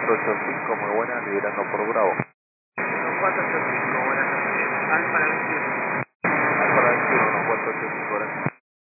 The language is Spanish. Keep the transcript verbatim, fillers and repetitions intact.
cuatro ocho cinco, muy buenas, liberando por Bravo. uno cuatro ocho cinco, buenas noches. Alfa